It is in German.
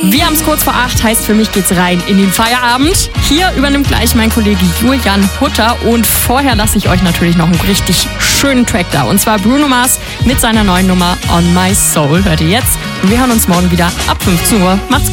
Wir haben es kurz vor 8, heißt für mich geht's rein in den Feierabend. Hier übernimmt gleich mein Kollege Julian Hutter und vorher lasse ich euch natürlich noch einen richtig schönen Track da. Und zwar Bruno Mars mit seiner neuen Nummer On My Soul. Hört ihr jetzt? Und wir hören uns morgen wieder ab 15 Uhr. Macht's gut.